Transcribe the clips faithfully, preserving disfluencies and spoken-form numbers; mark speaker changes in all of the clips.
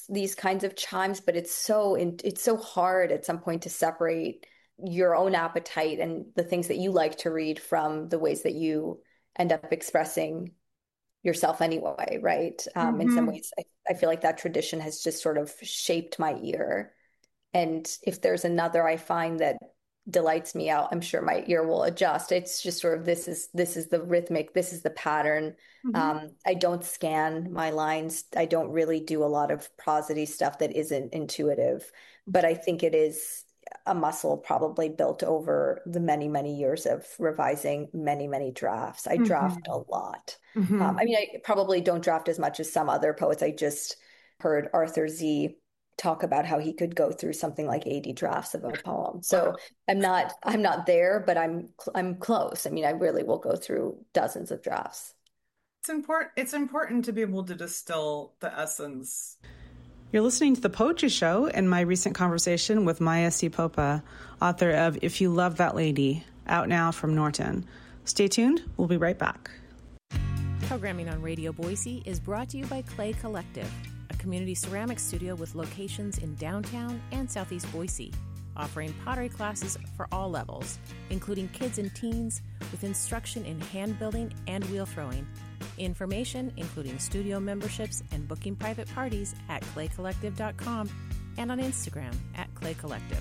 Speaker 1: these kinds of chimes, but it's so in, it's so hard at some point to separate your own appetite and the things that you like to read from the ways that you end up expressing yourself anyway, right? Um, in some
Speaker 2: Hmm.
Speaker 1: ways, I, I feel like that tradition has just sort of shaped my ear. And if there's another I find that delights me out, I'm sure my ear will adjust. It's just sort of this is this is the rhythmic, this is the pattern.
Speaker 2: Hmm.
Speaker 1: Um, I don't scan my lines. I don't really do a lot of prosody stuff that isn't intuitive, but I think it is a muscle probably built over the many, many years of revising many, many drafts. I draft a
Speaker 2: Hmm.
Speaker 1: lot. Um,
Speaker 2: Hmm.
Speaker 1: I mean, I probably don't draft as much as some other poets. I just heard Arthur Z talk about how he could go through something like eighty drafts of a poem. So
Speaker 2: Wow.
Speaker 1: I'm not I'm not there, but I'm I'm close. I mean, I really will go through dozens of drafts.
Speaker 2: It's important. It's important to be able to distill the essence.
Speaker 3: You're listening to The Poetry Show and my recent conversation with Maya C. Popa, author of If You Love That Lady, out now from Norton. Stay tuned. We'll be right back.
Speaker 4: Programming on Radio Boise is brought to you by Clay Collective, a community ceramic studio with locations in downtown and southeast Boise, offering pottery classes for all levels, including kids and teens, with instruction in hand building and wheel throwing. Information, including studio memberships and booking private parties, at clay collective dot com and on Instagram at Clay Collective.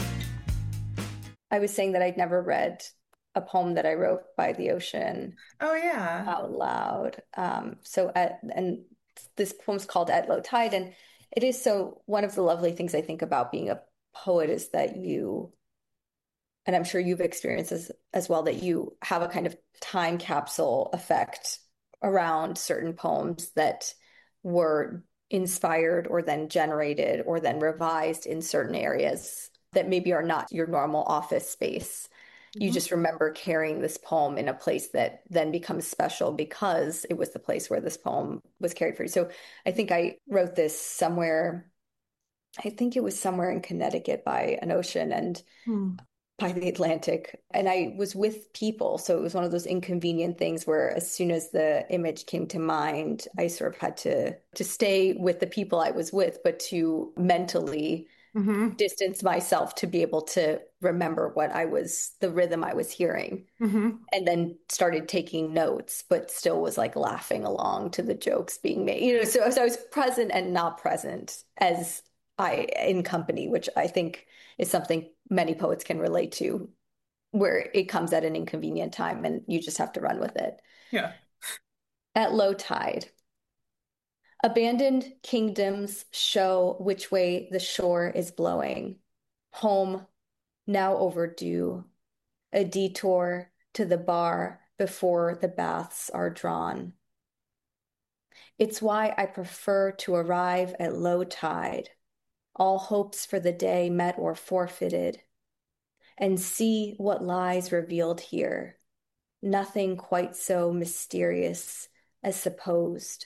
Speaker 1: I was saying that I'd never read a poem that I wrote by the ocean
Speaker 2: Oh yeah.
Speaker 1: out loud. Um, so at and this poem's called At Low Tide, and it is so one of the lovely things I think about being a poet is that you, and I'm sure you've experienced this as well, that you have a kind of time capsule effect around certain poems that were inspired or then generated or then revised in certain areas that maybe are not your normal office space. You
Speaker 2: Mhm.
Speaker 1: just remember carrying this poem in a place that then becomes special because it was the place where this poem was carried for you. So I think I wrote this somewhere, I think it was somewhere in Connecticut by an ocean and
Speaker 2: Hmm.
Speaker 1: by the Atlantic. And I was with people. So it was one of those inconvenient things where as soon as the image came to mind, I sort of had to to stay with the people I was with, but to mentally
Speaker 2: Hmm.
Speaker 1: distance myself to be able to remember what I was, the rhythm I was hearing.
Speaker 2: Hmm.
Speaker 1: And then started taking notes, but still was like laughing along to the jokes being made. You know, so, so I was present and not present as I in company, which I think is something many poets can relate to, where it comes at an inconvenient time and you just have to run with it.
Speaker 2: Yeah.
Speaker 1: At low tide, abandoned kingdoms show which way the shore is blowing. Home, now overdue, a detour to the bar before the baths are drawn. It's why I prefer to arrive at low tide, all hopes for the day met or forfeited, and see what lies revealed here, nothing quite so mysterious as supposed.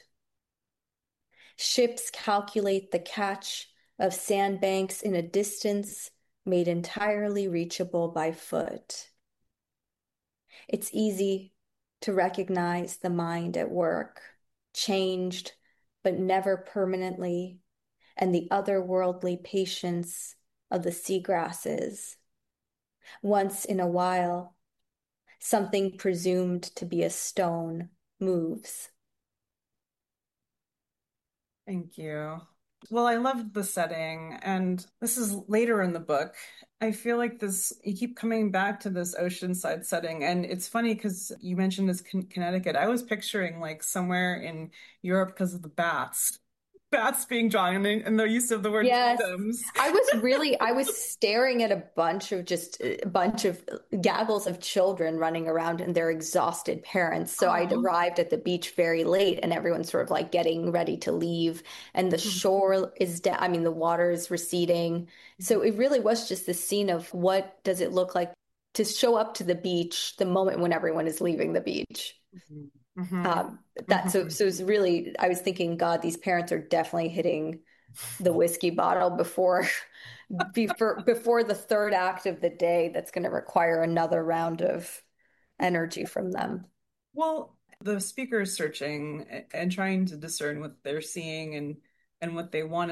Speaker 1: Ships calculate the catch of sandbanks in a distance made entirely reachable by foot. It's easy to recognize the mind at work, changed but never permanently, and the otherworldly patience of the seagrasses. Once in a while, something presumed to be a stone moves.
Speaker 2: Thank you. Well, I loved the setting, and this is later in the book. I feel like this, you keep coming back to this oceanside setting, and it's funny because you mentioned this Con Connecticut. I was picturing like somewhere in Europe because of the bats, bats being drawn, and, the- and the use of the word
Speaker 1: Yes.
Speaker 2: kingdoms.
Speaker 1: I was really, I was staring at a bunch of just a bunch of gaggles of children running around and their exhausted parents. So I'd
Speaker 2: Oh.
Speaker 1: arrived at the beach very late and everyone's sort of like getting ready to leave. And the shore is down, I mean, the water is receding. So it really was just this scene of what does it look like to show up to the beach the moment when everyone is leaving the beach.
Speaker 2: Hmm.
Speaker 1: Um, that so so it's really I was thinking, God, these parents are definitely hitting the whiskey bottle before before before the third act of the day that's going to require another round of energy from them.
Speaker 2: Well, the speaker is searching and trying to discern what they're seeing and and what they want